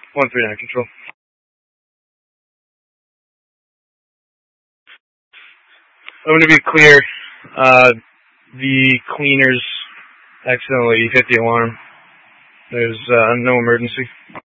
139 control. I'm going to be clear. The cleaners accidentally hit the alarm. There's no emergency.